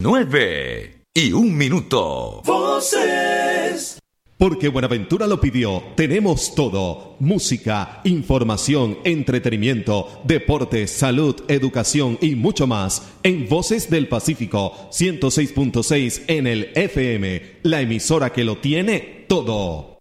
9:01. Voces. Porque Buenaventura lo pidió, tenemos todo: música, información, entretenimiento, deportes, salud, educación y mucho más en Voces del Pacífico 106.6 en el FM, la emisora que lo tiene todo.